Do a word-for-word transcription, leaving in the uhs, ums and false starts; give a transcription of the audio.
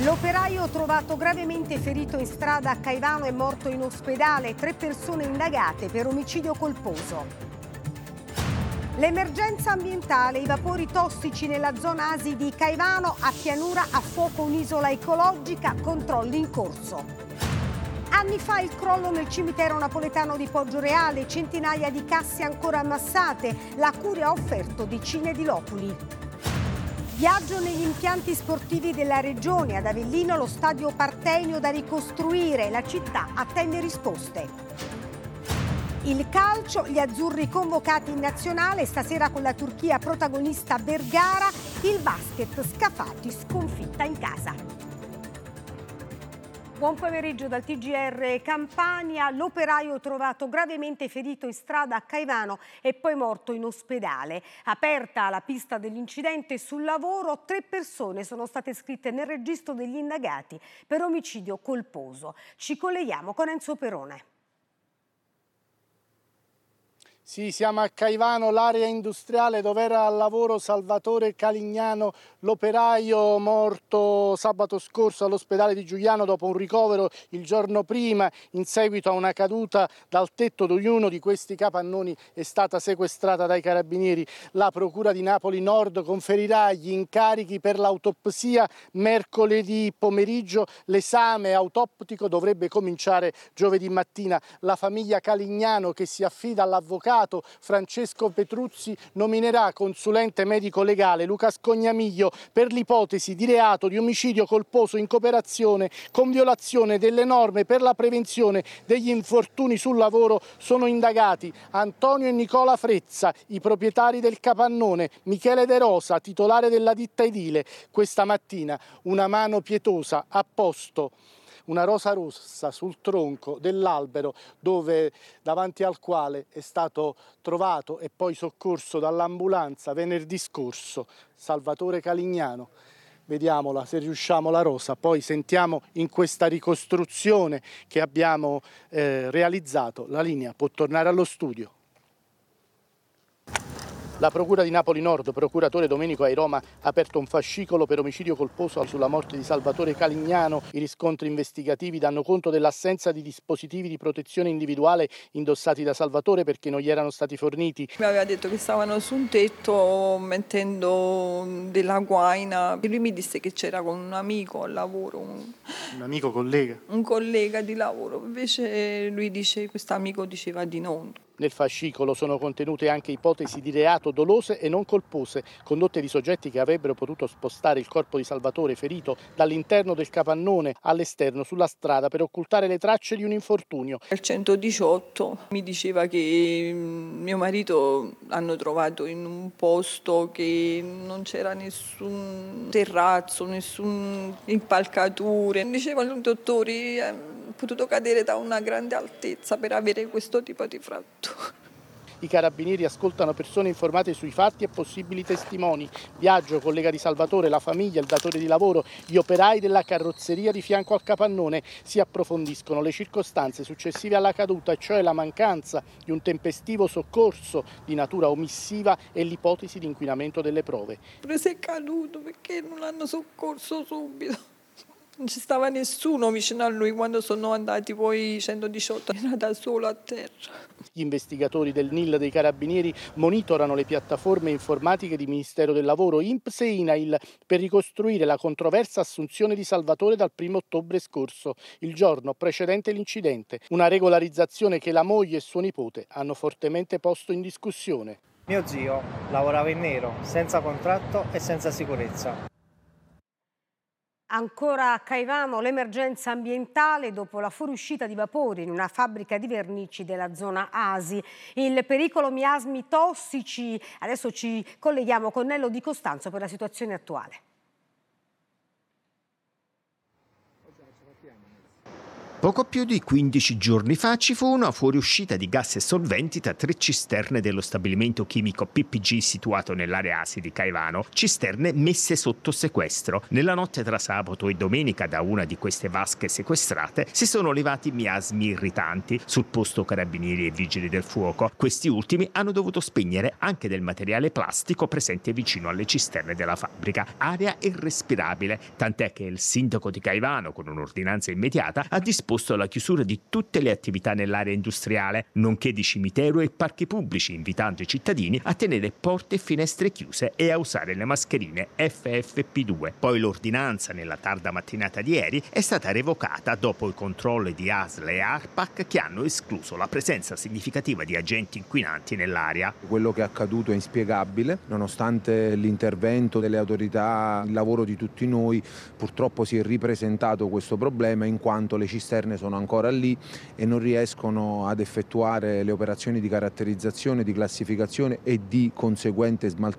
L'operaio trovato gravemente ferito in strada a Caivano è morto in ospedale. Tre persone indagate per omicidio colposo. L'emergenza ambientale, i vapori tossici nella zona A S I di Caivano, a Pianura a fuoco un'isola ecologica, controlli in corso. Anni fa il crollo nel cimitero napoletano di Poggioreale, centinaia di casse ancora ammassate, la Curia ha offerto decine di loculi. Viaggio negli impianti sportivi della regione, ad Avellino lo stadio Partenio da ricostruire, la città attende risposte. Il calcio, gli azzurri convocati in nazionale, stasera con la Turchia protagonista Vergara, il basket Scafati sconfitta in casa. Buon pomeriggio dal T G R Campania. L'operaio trovato gravemente ferito in strada a Caivano e poi morto in ospedale. Aperta la pista dell'incidente sul lavoro, tre persone sono state iscritte nel registro degli indagati per omicidio colposo. Ci colleghiamo con Enzo Perone. Sì, siamo a Caivano, l'area industriale dove era al lavoro Salvatore Calignano, l'operaio morto sabato scorso all'ospedale di Giuliano dopo un ricovero il giorno prima in seguito a una caduta dal tetto di uno di questi capannoni. È stata sequestrata dai carabinieri. La Procura di Napoli Nord conferirà gli incarichi per l'autopsia mercoledì pomeriggio. L'esame autoptico dovrebbe cominciare giovedì mattina. La famiglia Calignano, che si affida all'avvocato Francesco Petruzzi, nominerà consulente medico legale Luca Scognamiglio per l'ipotesi di reato di omicidio colposo in cooperazione con violazione delle norme per la prevenzione degli infortuni sul lavoro. Sono indagati Antonio e Nicola Frezza, i proprietari del capannone, Michele De Rosa, titolare della ditta edile. Questa mattina una mano pietosa ha posto una rosa rossa sul tronco dell'albero dove, davanti al quale è stato trovato e poi soccorso dall'ambulanza venerdì scorso Salvatore Calignano. Vediamola, se riusciamo, la rosa, poi sentiamo in questa ricostruzione che abbiamo eh, realizzato. La linea può tornare allo studio. La Procura di Napoli Nord, procuratore Domenico Airoma, ha aperto un fascicolo per omicidio colposo sulla morte di Salvatore Calignano. I riscontri investigativi danno conto dell'assenza di dispositivi di protezione individuale indossati da Salvatore perché non gli erano stati forniti. Mi aveva detto che stavano su un tetto mettendo della guaina. Lui mi disse che c'era con un amico al lavoro. Un, un amico collega? Un collega di lavoro. Invece lui dice, questo amico diceva di no. Nel fascicolo sono contenute anche ipotesi di reato dolose e non colpose, condotte di soggetti che avrebbero potuto spostare il corpo di Salvatore ferito dall'interno del capannone all'esterno sulla strada per occultare le tracce di un infortunio. Il centodiciotto mi diceva che mio marito hanno trovato in un posto che non c'era nessun terrazzo, nessun impalcature. Diceva il dottore, è potuto cadere da una grande altezza per avere questo tipo di frattura. I carabinieri ascoltano persone informate sui fatti e possibili testimoni. Viaggio, collega di Salvatore, la famiglia, il datore di lavoro, gli operai della carrozzeria di fianco al capannone. Si approfondiscono le circostanze successive alla caduta, cioè la mancanza di un tempestivo soccorso di natura omissiva e l'ipotesi di inquinamento delle prove. Si è caduto perché non l'hanno soccorso subito. Non ci stava nessuno vicino a lui quando sono andati poi centodiciotto, era da solo a terra. Gli investigatori del N I L dei Carabinieri monitorano le piattaforme informatiche di Ministero del Lavoro, I N P S e I N A I L per ricostruire la controversa assunzione di Salvatore dal primo ottobre scorso, il giorno precedente l'incidente. Una regolarizzazione che la moglie e suo nipote hanno fortemente posto in discussione. Mio zio lavorava in nero, senza contratto e senza sicurezza. Ancora a Caivano l'emergenza ambientale dopo la fuoriuscita di vapori in una fabbrica di vernici della zona A S I. Il pericolo miasmi tossici. Adesso ci colleghiamo con Nello Di Costanzo per la situazione attuale. Poco più di quindici giorni fa ci fu una fuoriuscita di gas e solventi da tre cisterne dello stabilimento chimico P P G situato nell'area A S I di Caivano, cisterne messe sotto sequestro. Nella notte tra sabato e domenica da una di queste vasche sequestrate si sono levati miasmi irritanti. Sul posto carabinieri e vigili del fuoco. Questi ultimi hanno dovuto spegnere anche del materiale plastico presente vicino alle cisterne della fabbrica. Aria irrespirabile, tant'è che il sindaco di Caivano, con un'ordinanza immediata, ha disposto la chiusura di tutte le attività nell'area industriale, nonché di cimitero e parchi pubblici, invitando i cittadini a tenere porte e finestre chiuse e a usare le mascherine F F P due. Poi l'ordinanza, nella tarda mattinata di ieri, è stata revocata dopo i controlli di A S L e ARPAC che hanno escluso la presenza significativa di agenti inquinanti nell'area. Quello che è accaduto è inspiegabile, nonostante l'intervento delle autorità, il lavoro di tutti noi, purtroppo si è ripresentato questo problema in quanto le cisterne sono ancora lì e non riescono ad effettuare le operazioni di caratterizzazione, di classificazione e di conseguente smaltimento